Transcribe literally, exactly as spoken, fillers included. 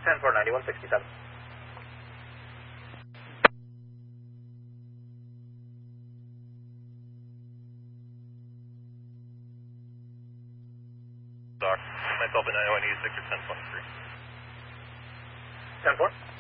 ten four, ninety-one sixty-seven. Myself in ninety-one, E six or ten twenty-three. ten four.